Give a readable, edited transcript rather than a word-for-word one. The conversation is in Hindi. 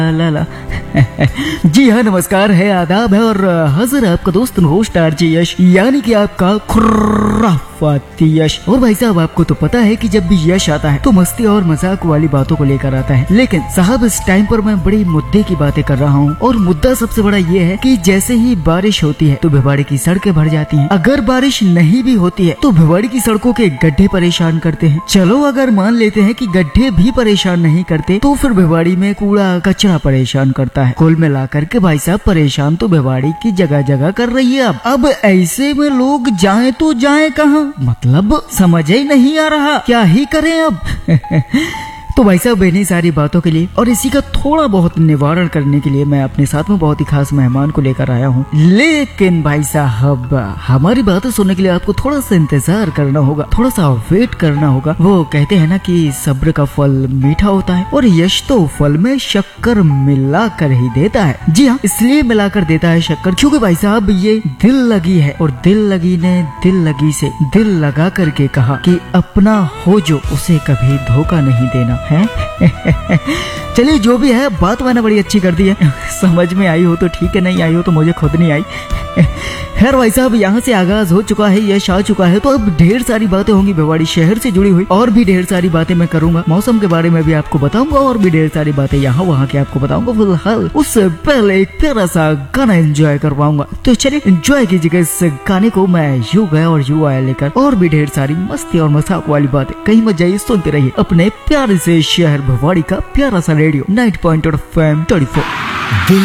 ला ला। जी हाँ, नमस्कार है, आदाब है और हाजिर है आपका दोस्त होस्ट आरजे यश, यानी कि आपका खुर्राफाती यश। और भाई साहब, आपको तो पता है कि जब भी यश आता है तो मस्ती और मजाक वाली बातों को लेकर आता है, लेकिन साहब इस टाइम पर मैं बड़ी मुद्दे की बातें कर रहा हूँ। और मुद्दा सबसे बड़ा ये है कि जैसे ही बारिश होती है तो भिवाड़ी की सड़कें भर जाती हैं। अगर बारिश नहीं भी होती है तो भिवाड़ी की सड़कों के गड्ढे परेशान करते हैं। चलो अगर मान लेते हैं कि गड्ढे भी परेशान नहीं करते तो फिर भिवाड़ी में कूड़ा कचरा परेशान करता है। कुल मिला करके भाई साहब परेशान तो भिवाड़ी की जगह जगह कर रही है। अब ऐसे में लोग जाएं तो जाएं कहाँ, मतलब समझ ही नहीं आ रहा क्या ही करें अब। तो भाई साहब इन्हीं सारी बातों के लिए और इसी का थोड़ा बहुत निवारण करने के लिए मैं अपने साथ में बहुत ही खास मेहमान को लेकर आया हूँ। लेकिन भाई साहब हमारी बातें सुनने के लिए आपको थोड़ा सा इंतजार करना होगा, थोड़ा सा वेट करना होगा। वो कहते हैं ना कि सब्र का फल मीठा होता है और यश तो फल में शक्कर मिला कर ही देता है। जी हाँ, इसलिए मिलाकर देता है शक्कर क्योंकि भाई साहब ये दिल लगी है और दिल लगी ने दिल लगी से दिल लगा करके कहा कि अपना हो जो उसे कभी धोखा नहीं देना है। चलिए जो भी है, बात मैंने बड़ी अच्छी कर दी है, समझ में आई हो तो ठीक है, नहीं आई हो तो मुझे खुद नहीं आई। खैर भाई साहब यहाँ से आगाज हो चुका है, यश आ चुका है, तो अब ढेर सारी बातें होंगी भिवाड़ी शहर से जुड़ी हुई और भी ढेर सारी बातें मैं करूंगा। मौसम के बारे में भी आपको बताऊंगा और भी ढेर सारी बातें यहाँ वहाँ के आपको बताऊंगा। फिलहाल उससे पहले एक प्यारा सा गाना एंजॉय करवाऊंगा, तो चलिए एंजॉय कीजिएगा इस गाने को। मैं यू गया और यू आया लेकर और भी ढेर सारी मस्ती और मजाक वाली बातें, कहीं मत जाइए, सुनते रहिए अपने प्यारे से शहर भिवाड़ी का प्यारा सा रेडियो 90.8 FM 34।